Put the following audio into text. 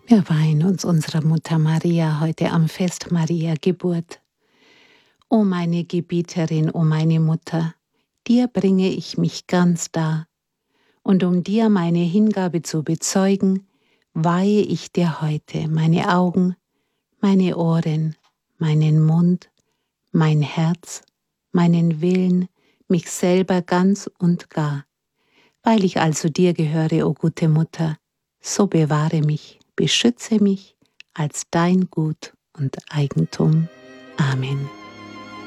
Wir weihen uns unserer Mutter Maria heute am Fest Maria Geburt. O meine Gebieterin, o meine Mutter, dir bringe ich mich ganz dar, und um dir meine Hingabe zu bezeugen, weihe ich dir heute meine Augen, meine Ohren, meinen Mund, mein Herz, meinen Willen, mich selber ganz und gar. Weil ich also dir gehöre, o gute Mutter, so bewahre mich, beschütze mich als dein Gut und Eigentum. Amen.